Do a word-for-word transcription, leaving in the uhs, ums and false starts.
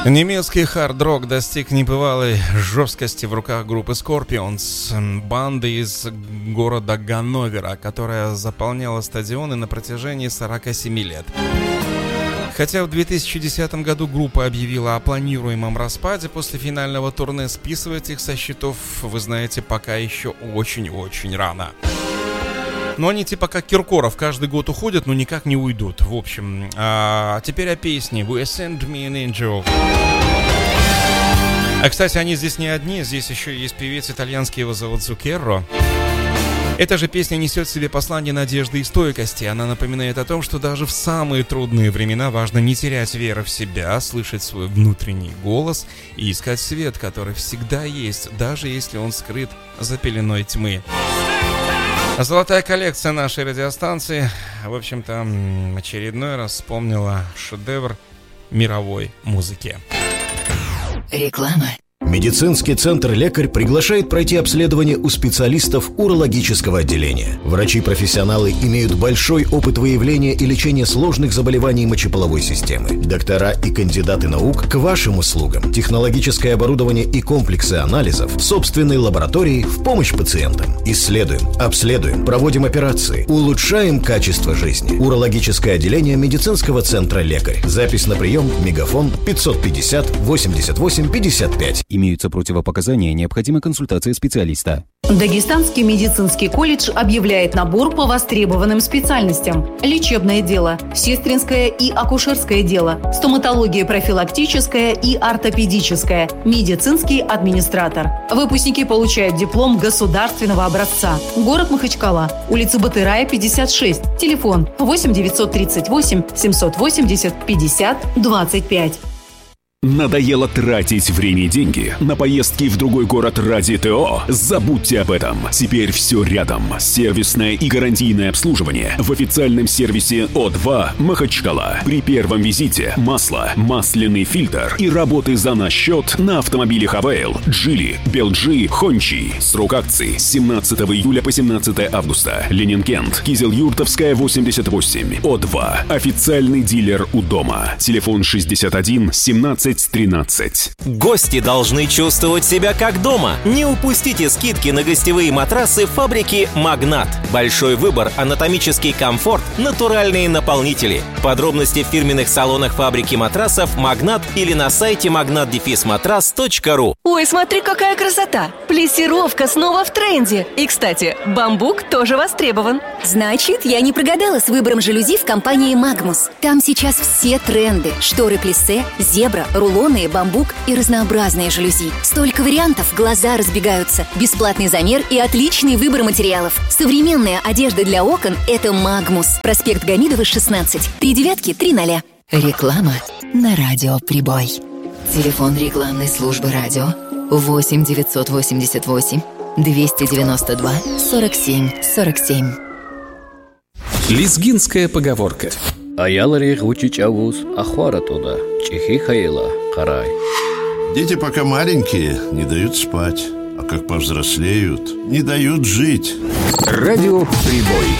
Немецкий хард-рок достиг небывалой жесткости в руках группы Scorpions, банды из города Ганновера, которая заполняла стадионы на протяжении сорок семь лет. Хотя в две тысячи десятом году группа объявила о планируемом распаде после финального турне, списывать их со счетов, вы знаете, пока еще очень-очень рано. Но они типа как Киркоров каждый год уходят, но никак не уйдут. В общем, а теперь о песне «We Send Me an Angel». А, кстати, они здесь не одни, здесь еще есть певец итальянский, его зовут Зукерро. Эта же песня несет в себе послание надежды и стойкости. Она напоминает о том, что даже в самые трудные времена важно не терять веры в себя, слышать свой внутренний голос и искать свет, который всегда есть, даже если он скрыт за пеленой тьмы. Золотая коллекция нашей радиостанции, в общем-то, очередной раз вспомнила шедевр мировой музыки. Реклама. Медицинский центр «Лекарь» приглашает пройти обследование у специалистов урологического отделения. Врачи-профессионалы имеют большой опыт выявления и лечения сложных заболеваний мочеполовой системы. Доктора и кандидаты наук к вашим услугам. Технологическое оборудование и комплексы анализов в собственной лаборатории в помощь пациентам. Исследуем, обследуем, проводим операции, улучшаем качество жизни. Урологическое отделение медицинского центра «Лекарь». Запись на прием «Мегафон» пятьсот пятьдесят восемьдесят восемь пятьдесят пять. Имеются противопоказания, необходима консультация специалиста. Дагестанский медицинский колледж объявляет набор по востребованным специальностям. Лечебное дело, сестринское и акушерское дело, стоматология профилактическая и ортопедическая, медицинский администратор. Выпускники получают диплом государственного образца. Город Махачкала, улица Батырая, пятьдесят шесть, телефон восемь девятьсот тридцать восемь семьсот восемьдесят пятьдесят двадцать пять. Надоело тратить время и деньги на поездки в другой город ради ТО? Забудьте об этом. Теперь все рядом. Сервисное и гарантийное обслуживание в официальном сервисе О два Махачкала. При первом визите масло, масляный фильтр и работы за наш счет на автомобилях Авейл, Джили, Белджи, Хончи. Срок акций с семнадцатого июля по семнадцатое августа. Ленинкент, Кизел-Юртовская, восемьдесят восемь. О два. Официальный дилер у дома. Телефон шестьдесят один семнадцать тринадцать. Гости должны чувствовать себя как дома. Не упустите скидки на гостевые матрасы фабрики «Магнат». Большой выбор, анатомический комфорт, натуральные наполнители. Подробности в фирменных салонах фабрики матрасов «Магнат» или на сайте магнат дефис матрас точка ру. Ой, смотри, какая красота! Плессировка снова в тренде. И, кстати, бамбук тоже востребован. Значит, я не прогадала с выбором жалюзи в компании «Магмус». Там сейчас все тренды. Шторы плиссе, зебра, рулоны, бамбук и разнообразные жалюзи. Столько вариантов, глаза разбегаются. Бесплатный замер и отличный выбор материалов. Современная одежда для окон – это «Магмус». Проспект Гамидова, шестнадцать. Три девятки, три ноля. Реклама на радио «Прибой». Телефон рекламной службы радио восемь девятьсот восемьдесят восемь двести девяносто два сорок семь сорок семь. Лезгинская поговорка. Аялари гучич авуз, ахвара туда, чихи хаила, карай. Дети пока маленькие, не дают спать, а как повзрослеют, не дают жить. Радио «Прибой».